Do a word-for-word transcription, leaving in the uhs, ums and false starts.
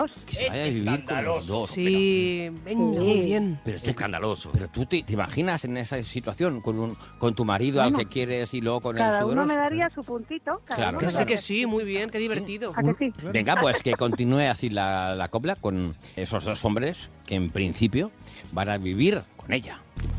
Que se vaya a vivir con los dos. Sí, venga, muy bien. Pero Es escandaloso. Pero tú te, te imaginas en esa situación con un con tu marido Bueno, al que quieres y luego con el Cada uno sudoroso. me daría su puntito. Cada Claro, uno Que me sí, que daría sí, su muy puntito. bien, qué divertido. ¿A que sí? Venga, pues que continúe así la, la copla con esos dos hombres que en principio van a vivir con ella.